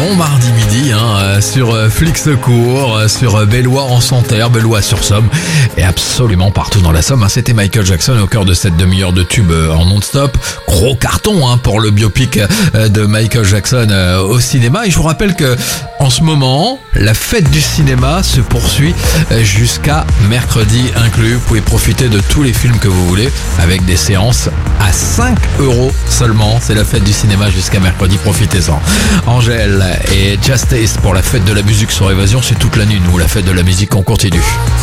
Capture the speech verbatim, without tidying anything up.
bon mardi midi hein, sur Flixecourt, sur Bellois en Santerre, Bellois sur Somme et absolument partout dans la Somme. Hein. C'était Michael Jackson au cœur de cette demi-heure de tube en non-stop. Gros carton hein, pour le biopic de Michael Jackson au cinéma. Et je vous rappelle que en ce moment, la fête du cinéma se poursuit jusqu'à mercredi inclus. Vous pouvez profiter de tous les films que vous voulez avec des séances à cinq euros seulement. C'est la fête du cinéma jusqu'à mercredi, profitez-en. Angèle et Justice pour la fête de la musique sur Évasion, c'est toute la nuit. Nous, la fête de la musique, on continue.